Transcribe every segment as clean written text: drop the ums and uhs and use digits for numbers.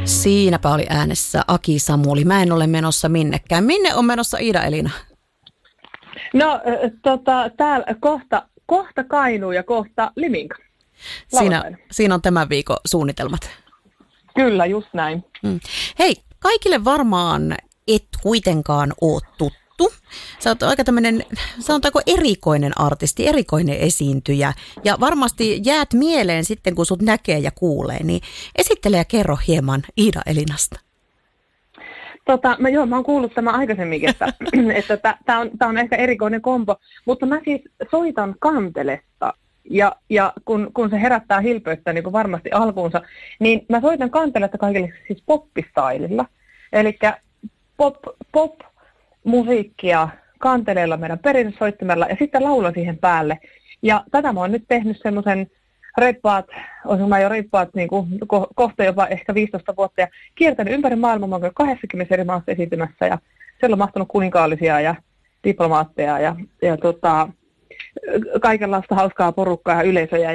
Siinäpä oli äänessä Aki Samuli. Mä en ole menossa minnekään. Minne on menossa Iida-Elina? No täällä kohta Kainuu ja kohta Liminka. Siinä on tämän viikon suunnitelmat. Kyllä, just näin. Hei, kaikille varmaan et kuitenkaan ole tuttu. Sä oot aika tämmöinen, sanotaanko erikoinen artisti, erikoinen esiintyjä. Ja varmasti jäät mieleen sitten, kun sut näkee ja kuulee. Niin esittele ja kerro hieman Iida-Elinasta. Mä oon kuullut tämän aikaisemminkin, että tää on ehkä erikoinen kombo, mutta mä siis soitan kantelesta ja kun se herättää hilpeyttä niin kuin varmasti alkuunsa, niin mä soitan kantelesta kaikille siis poppistaililla, eli pop-musiikkia kanteleella meidän perinnesoittimella ja sitten laulan siihen päälle. Ja tätä mä oon nyt tehnyt semmoisen reippaat niin kuin kohta jopa ehkä 15 vuotta ja kiertänyt ympäri maailmaa, mä oon 20 eri maassa esiintymässä ja siellä on mahtunut kuninkaallisia ja diplomaatteja ja kaikenlaista hauskaa porukkaa ja yleisöjä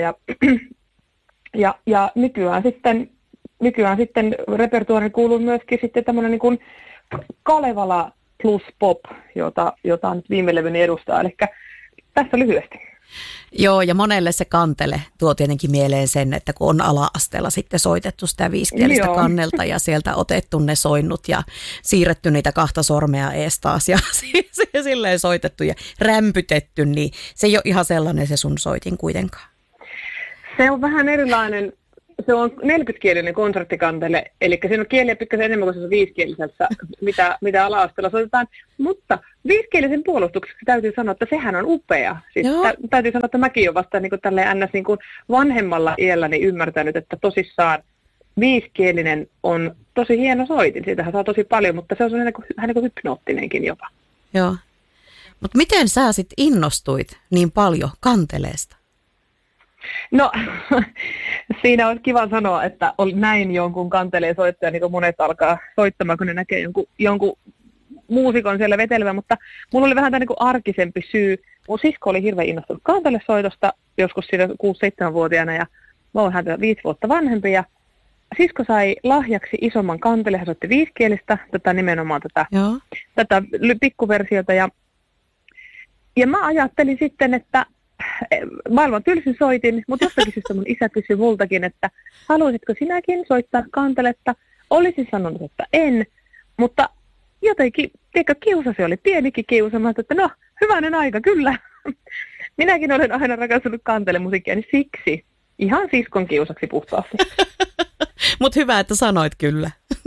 ja nykyään sitten repertuaariin kuuluu myöskin sitten tämmöinen niin kuin Kalevala plus pop, jota nyt viime levyni edustaa, eli tässä lyhyesti. Joo, ja monelle se kantele tuo tietenkin mieleen sen, että kun on ala-asteella sitten soitettu sitä viisikielistä kannelta ja sieltä otettu ne soinnut ja siirretty niitä kahta sormea ees taas ja silleen soitettu ja rämpytetty, niin se ei ole ihan sellainen se sun soitin kuitenkaan. Se on vähän erilainen. Se on 40-kielinen konserttikantele, eli siinä on kieliä pikkasen enemmän kuin se viisikielisessä, mitä ala-asteella soitetaan. Mutta viisikielisen puolustukseksi täytyy sanoa, että sehän on upea. Siis täytyy sanoa, että mäkin olen vasta niin tälleen ns. Niin vanhemmalla iälläni ymmärtänyt, että tosissaan viisikielinen on tosi hieno soitin. Siitähän saa tosi paljon, mutta se on vähän niin kuin hypnoottinenkin jopa. Joo. Mutta miten sä sit innostuit niin paljon kanteleesta? No, siinä on kiva sanoa, että näin jonkun kantelee soittaja, niin kuin monet alkaa soittamaan, kun ne näkee jonkun muusikon siellä vetelevän, mutta mulla oli vähän tämä niin arkisempi syy. Mun sisko oli hirveän innostunut kantelesoitosta joskus siinä 6-7-vuotiaana ja mä oon häntä 5 vuotta vanhempi ja sisko sai lahjaksi isomman kantele, hän soitti viisikielistä, nimenomaan tätä pikkuversiota ja mä ajattelin sitten, että maailman tylsin soitin, mutta jostakin syystä mun isä kysyi multakin, että haluaisitko sinäkin soittaa kanteletta? Olisin sanonut, että en, mutta jotenkin, kiusasi oli pienikin kiusama, että no, hyvänen aika, kyllä. Minäkin olen aina rakastanut kantelemusiikkia, niin siksi ihan siskon kiusaksi puhtaasti. Mutta hyvä, että sanoit kyllä.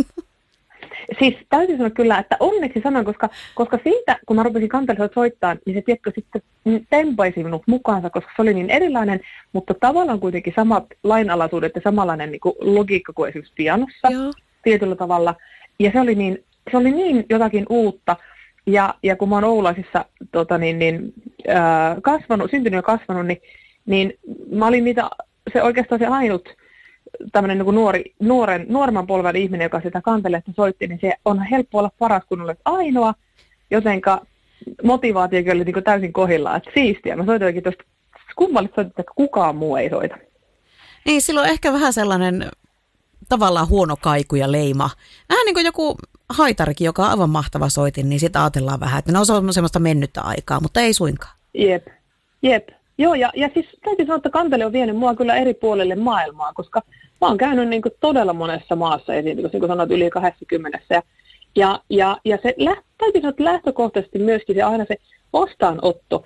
Siis täytyy sanoa kyllä, että onneksi sanoin, koska siitä, kun mä rupesin kantelua soittaa, niin se tiedätkö sitten tempaisi minut mukaansa, koska se oli niin erilainen, mutta tavallaan kuitenkin samat lainalaisuudet ja samanlainen niin kuin logiikka kuin esimerkiksi pianossa tietyllä tavalla. Ja se oli niin jotakin uutta. Ja kun mä oon Oulaisissa syntynyt ja kasvanut, niin mä olin oikeastaan se ainut tämmöinen niin nuoremman polven ihminen, joka sitä kanteletta soitti, niin se on helppo olla paras, kun olet ainoa, jotenka motivaatiokin oli niin täysin kohdillaan, että siistiä. Mä soitin tuosta kummallista, että kukaan muu ei soita. Niin, silloin ehkä vähän sellainen tavallaan huono kaiku ja leima. Vähän niin kuin joku haitarikin, joka on aivan mahtava soitin, niin sitä ajatellaan vähän, että se on semmoista mennyttä aikaa, mutta ei suinkaan. Jep. Joo, ja siis täytyy sanoa, että kantele on vienyt mua kyllä eri puolelle maailmaa, koska mä oon käynyt niin kuin todella monessa maassa esiintymässä, niin kuin sanoit, yli 20. Ja se täytyy sanoa, että lähtökohtaisesti myöskin se aina se vastaanotto,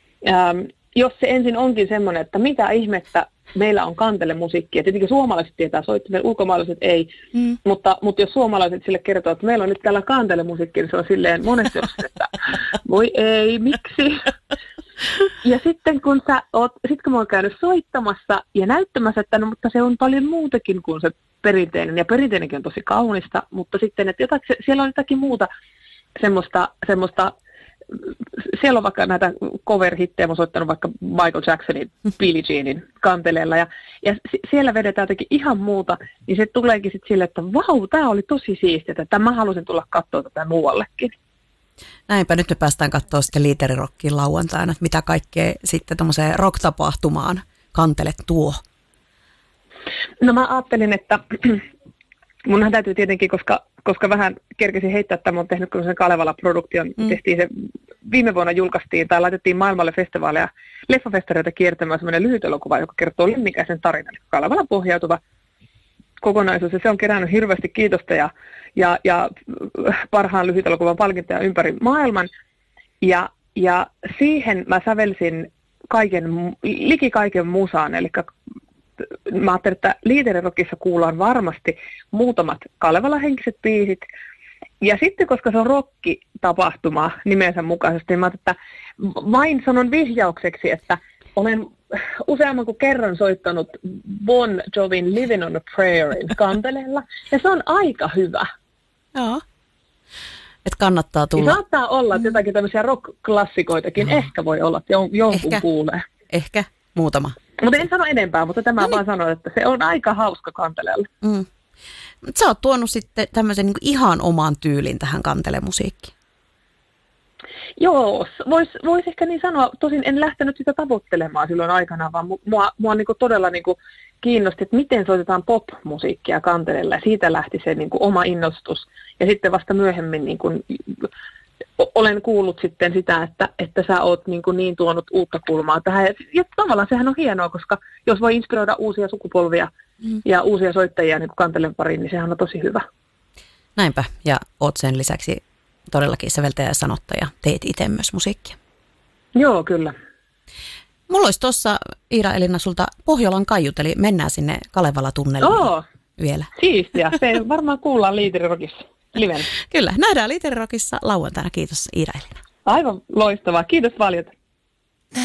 jos se ensin onkin semmoinen, että mitä ihmettä meillä on kantelemusiikkia. Tietenkin suomalaiset tietää soittaa, ulkomaalaiset ei, mutta jos suomalaiset sille kertoo, että meillä on nyt täällä kantelemusiikkia, niin se on silleen monesti, että voi ei, miksi? Ja sitten kun mä oon käynyt soittamassa ja näyttämässä, että no, mutta se on paljon muutakin kuin se perinteinen, ja perinteinenkin on tosi kaunista, mutta sitten, että siellä on jotakin muuta semmoista, siellä on vaikka näitä cover-hittejä, mä oon soittanut vaikka Michael Jacksonin, Billie Jeanin kanteleella, ja siellä vedetään jotenkin ihan muuta, niin se tuleekin sitten silleen, että vau, tää oli tosi siistiä, että mä halusin tulla katsoa tätä muuallekin. Näinpä, nyt me päästään katsoa sitten Liiterirockiin lauantaina, että mitä kaikkea sitten tommoseen rock-tapahtumaan kantelet tuo. No mä ajattelin, että Munhan täytyy tietenkin, koska vähän kerkesin heittää, että mä oon tehnyt sen Kalevala-produktion. Tehtiin se, viime vuonna julkaistiin tai laitettiin maailmalle festivaaleja, leffafestareita kiertämään semmoinen lyhyt elokuva, joka kertoo Lemminkäisen tarinan. Kalevalan pohjautuva kokonaisuus, ja se on kerännyt hirveästi kiitosta ja parhaan lyhyt elokuvan palkintoja ympäri maailman. Ja siihen mä sävelsin liki kaiken musaan, eli mä ajattelin, että Liiterirokissa kuullaan varmasti muutamat Kalevala-henkiset biisit. Ja sitten, koska se on rock-tapahtuma nimensä mukaisesti, niin mä ajattelin, että vain sanon vihjaukseksi, että olen useamman kuin kerran soittanut Bon Jovin Living on a Prayerin kanteleella, ja se on aika hyvä. Joo. Että kannattaa tulla. Ja saattaa olla, että jotakin tämmöisiä rock-klassikoitakin ehkä voi olla, että jonkun kuulee. Ehkä muutama. Mutta en sano enempää, mutta tämä vaan sanoo, että se on aika hauska kanteleella. Sä oot tuonut sitten tämmöisen niin kuin ihan oman tyylin tähän kantelemusiikkiin. Joo, vois ehkä niin sanoa. Tosin en lähtenyt sitä tavoittelemaan silloin aikanaan, vaan mua niin kuin todella niin kuin kiinnosti, että miten soitetaan pop-musiikkia kanteleella. Siitä lähti se niin kuin oma innostus. Ja sitten vasta myöhemmin niin kuin olen kuullut sitten sitä, että sä oot niin tuonut uutta kulmaa tähän. Ja tavallaan sehän on hienoa, koska jos voi inspiroida uusia sukupolvia ja uusia soittajia niin kantelen pariin, niin sehän on tosi hyvä. Näinpä, ja oot sen lisäksi todellakin säveltäjä ja sanottaja. Teet itse myös musiikkia. Joo, kyllä. Mulla olisi tuossa, Iira-Elina, sulta Pohjolan kaiut, eli mennään sinne Kalevala-tunneliin vielä. Siistiä, se varmaan kuullaan Liiterirokissa. Liven. Kyllä, nähdään Liiterirokissa lauantaina. Kiitos, Iira-Elina. Aivan loistavaa. Kiitos paljon.